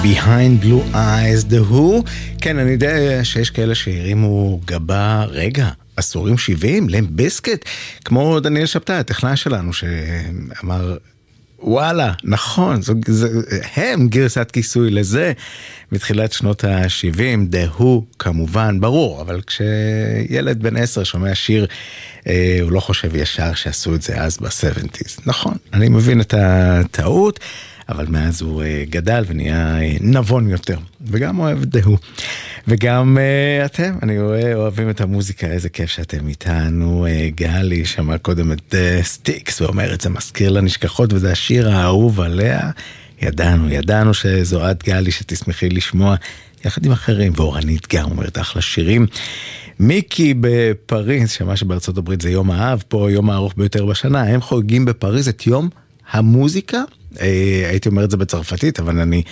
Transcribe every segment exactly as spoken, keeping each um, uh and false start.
Behind Blue Eyes, The Who. כן, אני יודע שיש כאלה שהרימו גבה, רגע, עשורים שבעים, למפ ביסקט, כמו דניאל שבתאי, הטכנאי שלנו, שאמר, וואלה, נכון, זו, זו, הם גרסת כיסוי לזה, מתחילת שנות ה-שבעים, The Who, כמובן, ברור, אבל כשילד בן עשר שומע שיר, אה, הוא לא חושב ישר שעשו את זה אז ב-שבעים. נכון, אני מבין את הטעות, אבל מאז הוא גדל ונהיה נבון יותר, וגם אוהב דהו. וגם uh, אתם, אני רואה, אוהבים את המוזיקה, איזה כיף שאתם איתנו. uh, גלי שמע קודם את uh, סטיקס, ואומרת, זה מזכיר לנשכחות, וזה השיר האהוב עליה. ידענו, ידענו שזו את גלי, שתשמחי לשמוע, יחד עם אחרים, ואורנית גם אומרת אחלה שירים. מיקי בפריז, שמע שבארצות הברית זה יום האב, פה יום הארוך ביותר בשנה, הם חוגגים בפריז את יום המוזיקה, הייתי אומר את זה בצרפתית, אבל אני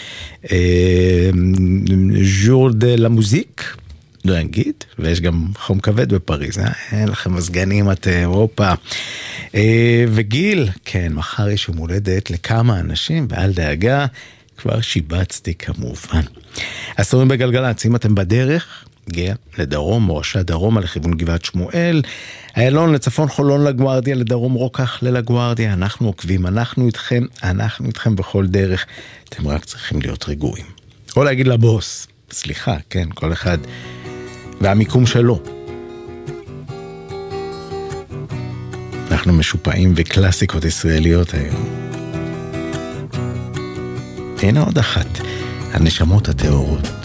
ז'ור דה למוזיק, לא אנגיד, ויש גם חום כבד בפריז, אין לכם מזגנים, את אירופה. וגיל, כן, מחר יש יום הולדת לכמה אנשים, ועל דאגה, כבר שיבצתי כמובן. עשורים בגלגלצ, אם אתם בדרך, גאה לדרום, מורשה דרומה לכיוון גבעת שמואל, איילון לצפון, חולון לגוארדיה, לדרום רוקח ללגוארדיה, אנחנו עוקבים, אנחנו איתכם, אנחנו איתכם בכל דרך, אתם רק צריכים להיות רגועים. או להגיד לבוס, סליחה, כן, כל אחד, והמיקום שלו. אנחנו משופעים בקלאסיקות ישראליות היום. הנה עוד אחת, הנשמות הטהורות.